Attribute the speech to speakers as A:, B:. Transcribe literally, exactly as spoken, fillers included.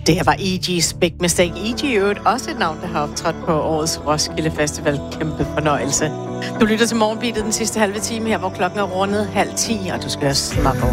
A: Det her var E G's Big Mistake. E G er jo også et navn, der har optrådt på årets Roskilde Festival. Kæmpe fornøjelse. Du lytter til Morgenbeatet den sidste halve time her, hvor klokken er rundet halv ti, og du skal også smakke over.